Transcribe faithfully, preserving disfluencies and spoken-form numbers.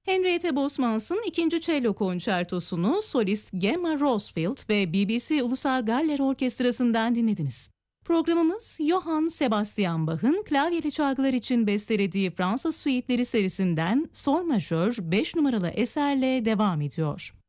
Henriette Bosmans'ın ikinci Cello Konçertosunu solist Gemma Rosfield ve B B C Ulusal Galler Orkestrası'ndan dinlediniz. Programımız Johann Sebastian Bach'ın klavyeli çalgılar için bestelediği Fransız suiteleri serisinden Sol majör beş numaralı eserle devam ediyor.